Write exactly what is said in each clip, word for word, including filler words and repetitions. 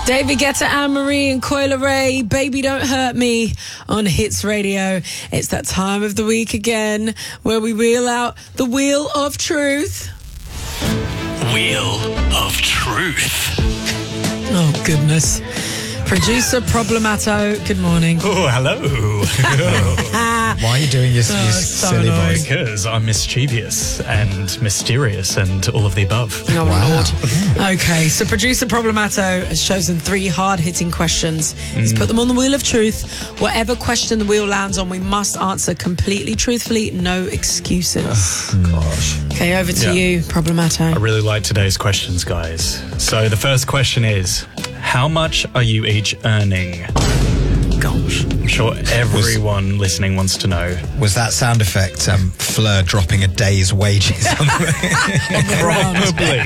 David Guetta, Anne-Marie and Coyle Ray, Baby Don't Hurt Me on Hits Radio. It's that time of the week again where we wheel out the Wheel of Truth. Wheel of Truth. Oh, goodness. Producer Problemato, good morning. Oh, hello. Why are you doing your, your Oh, so silly annoying. voice? Because I'm mischievous and mysterious and all of the above. Oh, Wow. Lord. Okay, so Producer Problemato has chosen three hard-hitting questions. He's put them on the Wheel of Truth. Whatever question the wheel lands on, we must answer completely truthfully, no excuses. Gosh. Okay, over to Yeah. you, Problemato. I really like today's questions, guys. So the first question is, how much are you each earning? Gosh. I'm sure everyone listening wants to know. Was that sound effect um, Fleur dropping a day's wages on the Probably.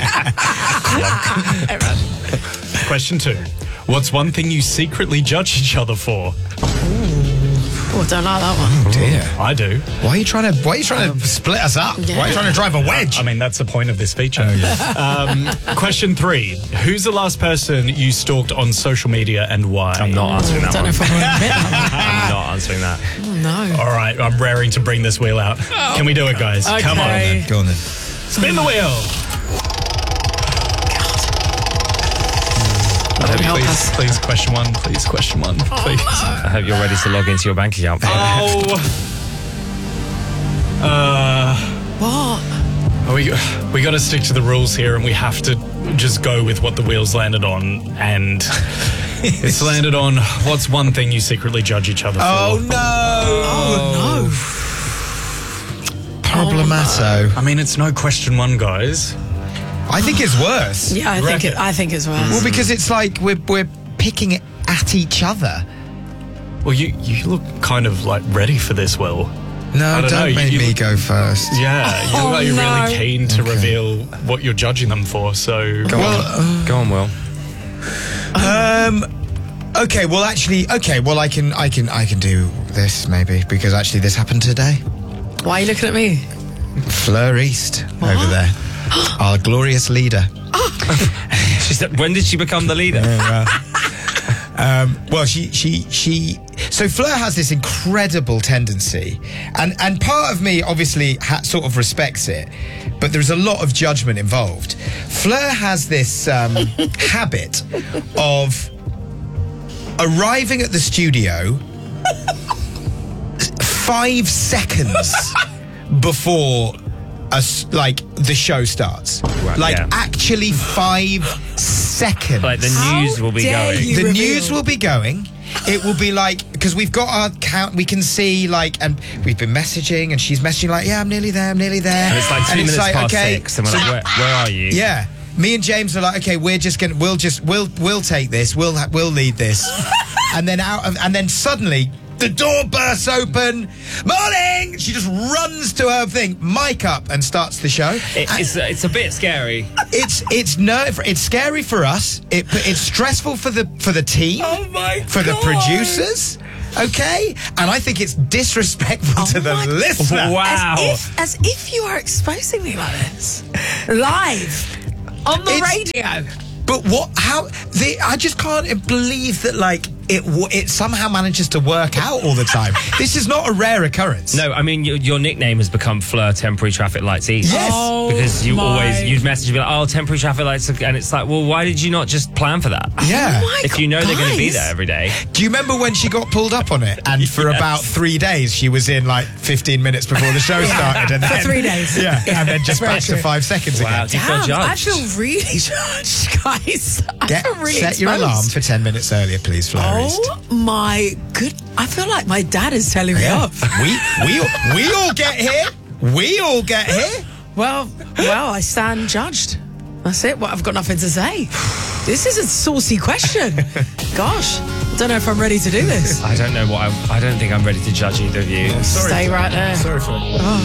Question two. What's one thing you secretly judge each other for? Oh, don't like that one. dear? I do. Why are you trying to? Why are you trying to split us up? yeah. Why are you trying to drive a wedge? I mean, that's the point of this feature. um, question three. Who's the last person you stalked on social media and why? I'm not answering I that don't know one. if I want to admit that I'm not answering that. one. Oh, no. All right, I'm raring to bring this wheel out. Can we do it, guys? Okay. Come on. Okay. Go on then. Spin the wheel. Lord help please, us. please, question one. Please, question one. Please. I hope you're ready to log into your bank account. Oh. Uh, What? we we got to stick to the rules here, and we have to just go with what the wheels landed on. And it's landed on what's one thing you secretly judge each other for? Oh no! Oh, Problemato. I mean, it's no question one, guys. I think it's worse. no. Yeah, I think Reckon. it, I think it's worse. Well, because it's like we're we're picking it at each other. Well, you you look kind of like ready for this, Will. No, I don't don't, know, you- make you me look- go first. Yeah, you Oh, look like you're no. really keen to Okay. reveal what you're judging them for. So Go on. Go on, Will. Um. Okay. Well, actually, okay. Well, I can, I can, I can do this maybe because actually this happened today. Why are you looking at me? Fleur East over there, our glorious leader. She said, when did she become the leader? Um, well, she, she, she. So Fleur has this incredible tendency, and and part of me obviously ha- sort of respects it, but there's a lot of judgment involved. Fleur has this um, habit of arriving at the studio five seconds before us, like the show starts. Right, like yeah. actually five seconds. Like the news will be dare going. you. The reveal. news will be going. It will be like, because we've got our count, we can see like, and we've been messaging, and she's messaging like, yeah, I'm nearly there, I'm nearly there. And it's like two minutes like, past okay, six, and we're so- like, where, where are you? yeah. Me and James are like, okay, we're just gonna, we'll just, we'll, we'll take this, we'll, ha- we'll lead this, and then out of, and then suddenly the door bursts open. Morning! She just runs to her thing, mic up, and starts the show. It, it's, it's a bit scary. It's it's nerve. It's scary for us. It it's stressful for the for the team. Oh my For the God. producers. Okay, and I think it's disrespectful Oh to the my- listener. Wow. As if, as if you are exposing me like this. Live. On the It's- radio. But what? How? The, I just can't believe that. Like it, w- it somehow manages to work out all the time. This is not a rare occurrence. No, I mean, your, your nickname has become Fleur Temporary Traffic Lights East. Yes. Oh, Because you my- always, you'd message me like, oh, temporary traffic lights. And it's like, well, why did you not just plan for that? Yeah. Oh my If you know they're going to be guys. there every day. Do you remember when she got pulled up on it? And for Yes. about three days, she was in like fifteen minutes before the show started. And For then, three days. Yeah, and then just Very back to true. five seconds Wow, again. do you feel Damn, I judged? feel really judged, guys. I Get, feel really set your exposed. alarm for ten minutes earlier, please, Fleur East. Oh my good! I feel like my dad is telling me Yeah. off. we we all- we all get here. We all get here. Well, well, I stand judged. That's it. Well, I've got nothing to say. This is a saucy question. Gosh, I don't know if I'm ready to do this. I don't know what I, I don't think I'm ready to judge either of you. Stay right there. Sorry for.